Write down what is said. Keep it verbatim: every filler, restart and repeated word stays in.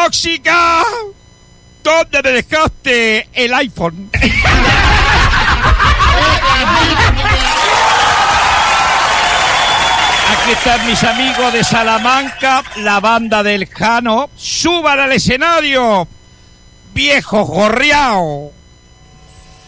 tóxica! ¿Dónde me dejaste el iPhone? Aquí están mis amigos de Salamanca, la banda del Jano. ¡Suban al escenario, viejos gorriao!